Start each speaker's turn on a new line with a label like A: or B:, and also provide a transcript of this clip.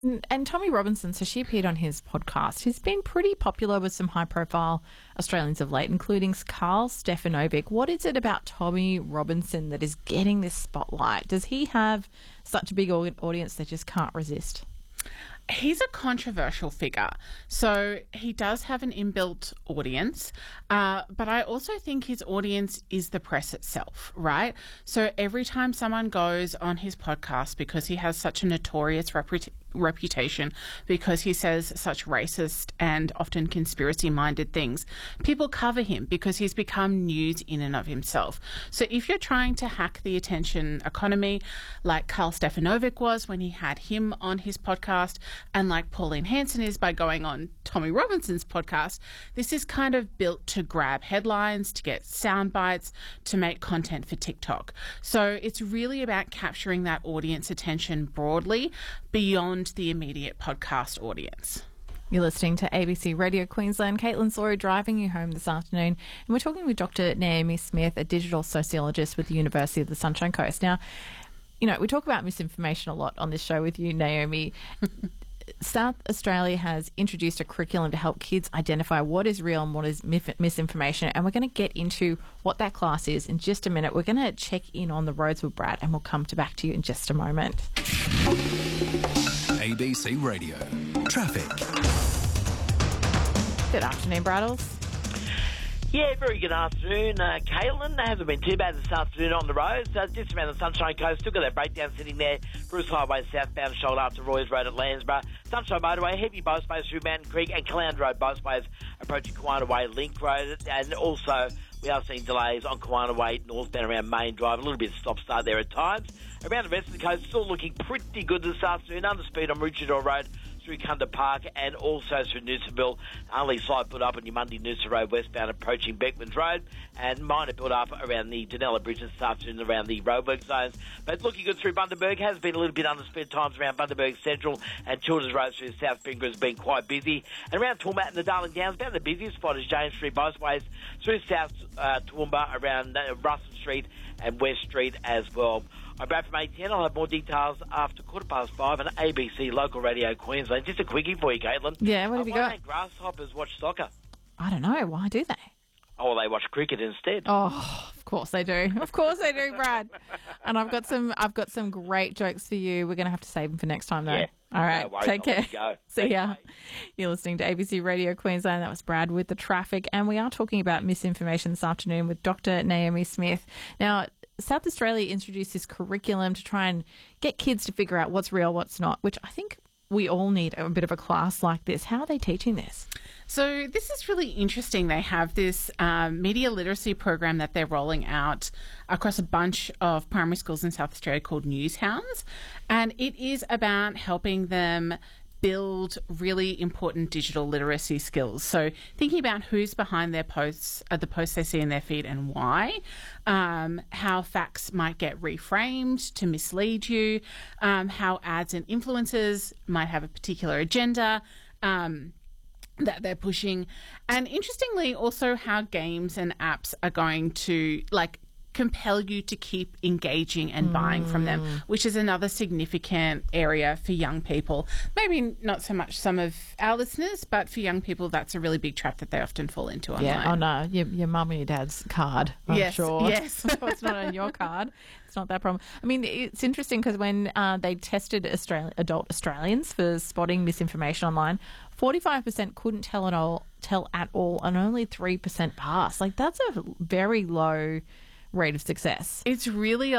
A: And Tommy Robinson, so she appeared on his podcast. He's been pretty popular with some high-profile Australians of late, including Karl Stefanovic. What is it about Tommy Robinson that is getting this spotlight? Does he have such a big audience they just can't resist?
B: He's a controversial figure, so he does have an inbuilt audience, but I also think his audience is the press itself, right? So every time someone goes on his podcast, because he has such a notorious reputation, because he says such racist and often conspiracy-minded things, people cover him because he's become news in and of himself. So if you're trying to hack the attention economy, like Karl Stefanovic was when he had him on his podcast, and like Pauline Hanson is by going on Tommy Robinson's podcast, this is kind of built to grab headlines, to get sound bites, to make content for TikTok. So it's really about capturing that audience attention broadly beyond the immediate podcast audience.
A: You're listening to ABC Radio Queensland. Caitlin Sawyer driving you home this afternoon. And we're talking with Dr. Naomi Smith, a digital sociologist with the University of the Sunshine Coast. Now, you know, we talk about misinformation a lot on this show with you, Naomi. South Australia has introduced a curriculum to help kids identify what is real and what is misinformation, and we're going to get into what that class is in just a minute. We're going to check in on the roads with Brad, and we'll come back to you in just a moment.
C: ABC Radio. Traffic.
A: Good afternoon, Braddles.
D: Yeah, very good afternoon, Caitlin. They haven't been too bad this afternoon on the roads. Just around the Sunshine Coast, still got that breakdown sitting there. Bruce Highway southbound shoulder up to Roy's Road at Landsborough. Sunshine Motorway, heavy both-ways through Mountain Creek, and Caloundra Road both-ways approaching Kiwana Way Link Road. And also, we are seeing delays on Kiwana Way northbound around Main Drive. A little bit of stop-start there at times. Around the rest of the coast, still looking pretty good this afternoon. Under speed on Maroochydore Road through Kunda Park and also through Noosaville. Only slight build up on your Monday Noosa Road westbound approaching Beckmans Road, and minor build up around the Dunella Bridge this afternoon around the roadwork zones. But looking good through Bundaberg. Has been a little bit under speed times around Bundaberg Central, and Children's Road through South Finger has been quite busy. And around Toowoomba and the Darling Downs, about the busiest spot is James Street both ways through South Toowoomba around Russell Street and West Street as well. I'm Brad from ATN. I'll have more details after 5:15 on ABC Local Radio Queensland. Just a quickie for you, Caitlin.
A: Yeah, what have you got?
D: Why don't grasshoppers watch soccer?
A: I don't know. Why do they?
D: Oh, well, they watch cricket instead.
A: Oh, of course they do. Of course they do, Brad. And I've got some great jokes for you. We're going to have to save them for next time, though.
D: Yeah.
A: All right.
D: No worries.
A: Take care.
D: Go.
A: See ya.
D: Bye.
A: You're listening to ABC Radio Queensland. That was Brad with the traffic. And we are talking about misinformation this afternoon with Dr. Naomi Smith. Now, South Australia introduced this curriculum to try and get kids to figure out what's real, what's not, which I think we all need a bit of a class like this. How are they teaching this?
B: So this is really interesting. They have this media literacy program that they're rolling out across a bunch of primary schools in South Australia called Newshounds, and it is about helping them build really important digital literacy skills. So thinking about who's behind their posts, the posts they see in their feed and why, how facts might get reframed to mislead you, how ads and influencers might have a particular agenda, that they're pushing. And interestingly, also how games and apps are going to compel you to keep engaging and buying from them, which is another significant area for young people. Maybe not so much some of our listeners, but for young people, that's a really big trap that they often fall into online.
A: Yeah, oh no, your mum and your dad's card, I'm sure.
B: Yes.
A: It's not on your card. It's not that problem. I mean, it's interesting because when they tested adult Australians for spotting misinformation online, 45% couldn't tell at all, and only 3% passed. That's a very low rate of success.
B: It's really